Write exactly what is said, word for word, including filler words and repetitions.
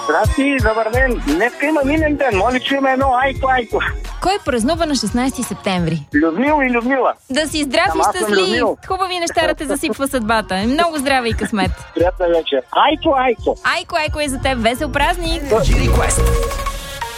Здрасти, добър ден. Днеска има минен ден. Моля, чуем едно айко, айко. Кой празнува на шестнайсети септември? Людмил и Людмила. Да си здрав Ама и аз съм щастлив! Людмил. Хубави неща да те засипва съдбата. Много здраве и късмет! Приятна вечер. Айко, айко. Айко, айко е за теб. Весел празник! Energy Request.